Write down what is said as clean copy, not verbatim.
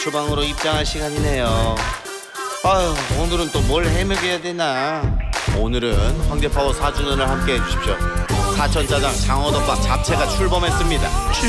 주방으로 입장할 시간이네요. 아유, 오늘은 또 뭘 해먹여야 되나. 오늘은 황제파워 4주년을 함께 해주십시오. 사천짜장, 장어덮밥, 잡채가 출범했습니다.